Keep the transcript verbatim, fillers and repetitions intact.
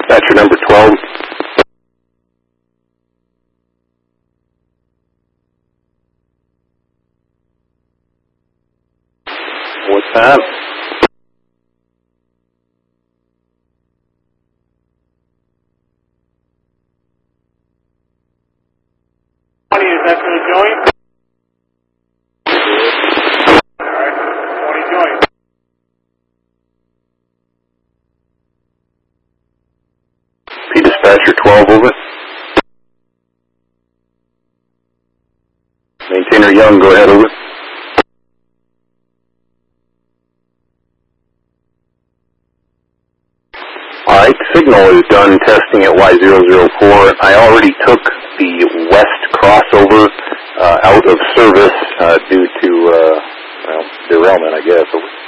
Dispatcher number twelve. What time? twenty, is that for the joint? Alright, twenty joint. P Dispatcher twelve, over. Maintainer Young, go ahead, over. Alright, signal is done testing at Y zero zero four. I already took the west crossover uh, out of service uh, due to, uh, well, derailment, I guess. Over.